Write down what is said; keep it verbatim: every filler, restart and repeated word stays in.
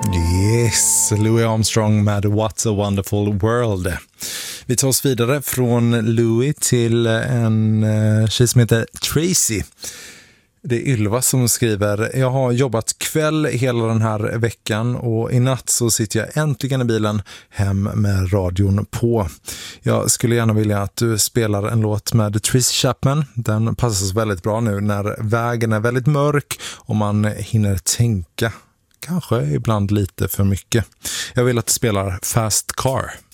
Yes, Louis Armstrong med What's a Wonderful World. Vi tar oss vidare från Louis till en uh, tjej som heter Tracy. Det är Ylva som skriver: jag har jobbat kväll hela den här veckan och i natt så sitter jag äntligen i bilen hem med radion på. Jag skulle gärna vilja att du spelar en låt med Tracy Chapman. Den passar så väldigt bra nu när vägen är väldigt mörk och man hinner tänka. Kanske ibland lite för mycket. Jag vill att du spelar Fast Car.